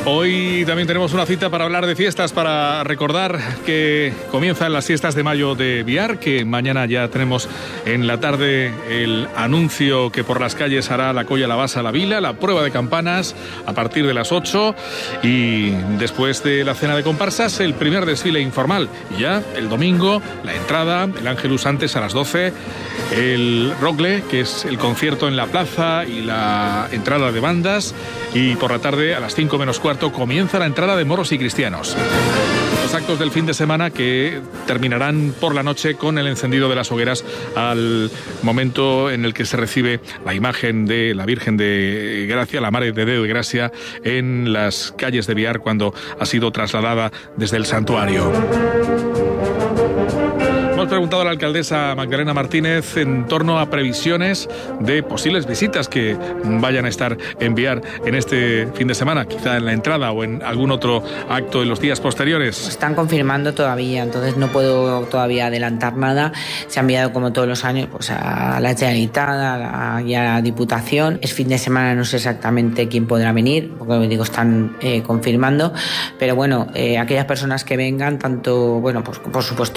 Hoy también tenemos una cita para hablar de fiestas, para recordar que comienzan las fiestas de mayo de Biar, que mañana ya tenemos en la tarde el anuncio que por las calles hará la Colla, la Basa, la Vila, la prueba de campanas a partir de las 8 y después de la cena de comparsas el primer desfile informal. Y ya el domingo la entrada, el Ángelus antes a las 12, el Rogle, que es el concierto en la plaza y la entrada de bandas, y por la tarde a las 5 menos cuarto comienza la entrada de moros y cristianos. Los actos del fin de semana que terminarán por la noche con el encendido de las hogueras al momento en el que se recibe la imagen de la Virgen de Gracia, la Mare de Déu de Gracia, en las calles de Biar cuando ha sido trasladada desde el santuario. Hemos preguntado a la alcaldesa Magdalena Martínez en torno a previsiones de posibles visitas que vayan a estar en Biar en este fin de semana, quizá en la entrada o en algún otro acto en los días posteriores. Están confirmando todavía, entonces no puedo todavía adelantar nada. Se ha enviado como todos los años pues a la Generalitat y a la Diputación. Es fin de semana, no sé exactamente quién podrá venir, porque digo, están confirmando, pero bueno, aquellas personas que vengan, tanto, bueno, pues por supuesto